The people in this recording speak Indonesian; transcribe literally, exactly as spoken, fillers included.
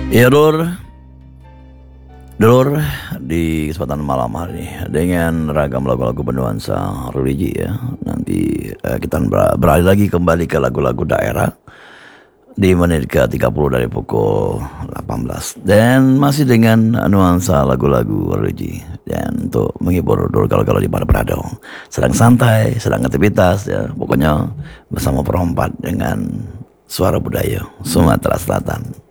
Ya Lur, Dulur, di kesempatan malam hari ini dengan ragam lagu-lagu bernuansa religi ya. Nanti eh, kita ber- beralih lagi kembali ke lagu-lagu daerah di menit ke tiga puluh dari pukul delapan belas. Dan masih dengan nuansa lagu-lagu religi. Dan untuk menghibur dulu kalau-kalau di mana berada, sedang santai, sedang aktivitas ya. Pokoknya bersama perompat dengan suara budaya Sumatera Selatan.